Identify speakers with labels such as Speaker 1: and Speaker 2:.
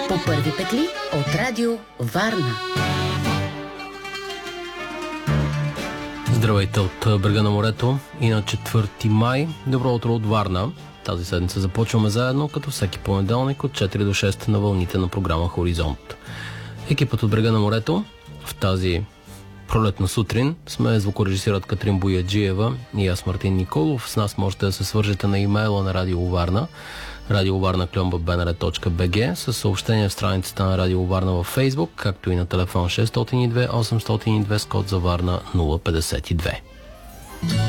Speaker 1: По първи петли от Радио Варна.
Speaker 2: Здравейте от брега на морето и на 4 май. Добро утро от Варна. Тази седмица започваме заедно, като всеки понеделник от 4 до 6 на вълните на програма Хоризонт. Екипът от брега на морето в тази пролетна сутрин сме звукорежисират Катрин Бояджиева и аз Мартин Николов. С нас можете да се свържете на имейла на Радио Варна, radiovarna@bnr.bg, с съобщение в страницата на Радио Варна във Фейсбук, както и на телефон 602 802 с код за Варна 052.